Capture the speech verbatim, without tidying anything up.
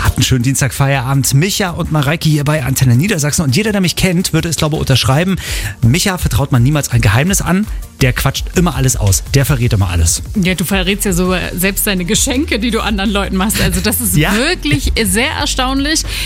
Hatten schönen Dienstag Feierabend. Micha und Mareike hier bei Antenne Niedersachsen. Und jeder, der mich kennt, würde es, glaube ich, unterschreiben. Micha vertraut man niemals ein Geheimnis an. Der quatscht immer alles aus. Der verrät immer alles. Ja, du verrätst ja so selbst deine Geschenke, die du anderen Leuten machst. Also das ist ja. wirklich sehr erstaunlich.